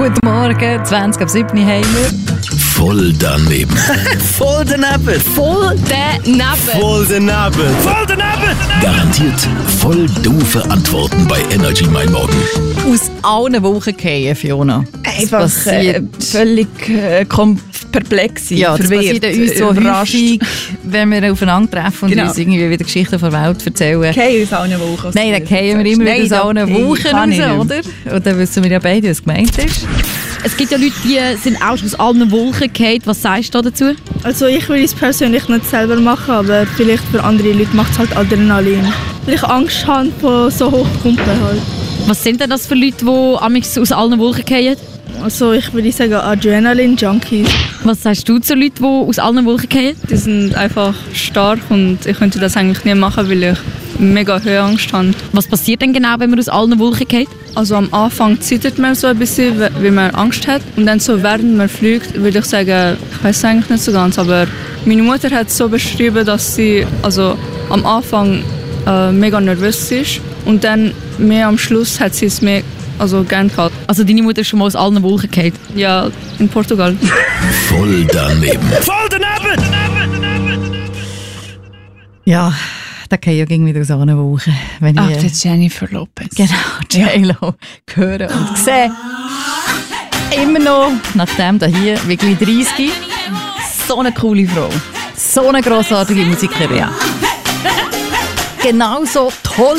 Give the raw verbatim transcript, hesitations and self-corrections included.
Guten Morgen, zwanzig ab sieben haben wir. Voll daneben. Voll daneben. Voll daneben. Voll daneben. Voll daneben. Garantiert voll doofe Antworten bei Energy Mein Morgen. Aus allen Wochen fallen, Fiona. Einfach Was äh, passiert? völlig äh, kom- perplex sein, Ja, das verwirrt, passiert uns so überrascht. häufig, wenn wir aufeinandertreffen und Genau. uns irgendwie wieder Geschichten von der Welt erzählen. Okay, aus allen Wochen. Nein, dann fallen wir immer Nein, wieder aus da- allen hey, Wochen kann ich raus, nicht. oder? Und dann wissen wir ja beide, was gemeint ist. Es gibt ja Leute, die sind auch schon aus allen Wolken gefallen. Was sagst du dazu? Also ich will es persönlich nicht selber machen, aber vielleicht für andere Leute macht es halt Adrenalin. Weil ich Angst habe vor so hohen Kumpen halt. Was sind denn das für Leute, die amigs aus allen Wolken fallen? Also ich würde sagen Adrenalin-Junkies. Was sagst du zu Leuten, die aus allen Wolken fallen? Die sind einfach stark und ich könnte das eigentlich nicht machen, weil ich mega Höhenangst habe. Was passiert denn genau, wenn man aus allen Wolken fällt? Also am Anfang zittert man so ein bisschen, weil man Angst hat. Und dann so während man fliegt, würde ich sagen, ich weiß es eigentlich nicht so ganz, aber meine Mutter hat es so beschrieben, dass sie also am Anfang äh, mega nervös ist und dann mehr am Schluss hat sie es mehr also gern gehabt. Also deine Mutter ist schon mal aus allen Wolken gefallen? Ja, in Portugal. Voll daneben. Voll daneben. Ja, da fallen ja irgendwie wieder aus allen Wochen. Wenn Ach, ich, der Jennifer Lopez. Genau, J-Lo hören und sehen. Immer noch, nachdem da hier wirklich dreißig, so eine coole Frau. So eine grossartige Musikerin. Ja. Genauso toll